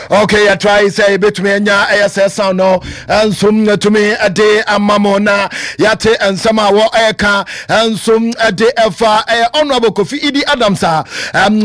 Okay, I try say between nya ASS sound no and some to me a day a mamona yate and sama wa eka and some a day efa honorable Kofi Idi Adamsa